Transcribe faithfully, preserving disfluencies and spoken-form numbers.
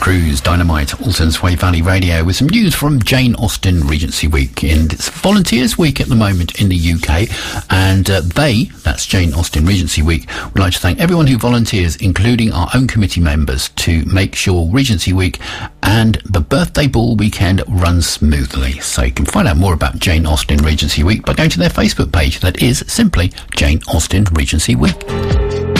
Cruz, Dynamite, Alton Sway Valley Radio, with some news from Jane Austen Regency Week. And it's Volunteers Week at the moment in the U K, and uh, they, that's Jane Austen Regency Week, would like to thank everyone who volunteers, including our own committee members, to make sure Regency Week and the birthday ball weekend run smoothly. So you can find out more about Jane Austen Regency Week by going to their Facebook page. That is simply Jane Austen Regency Week.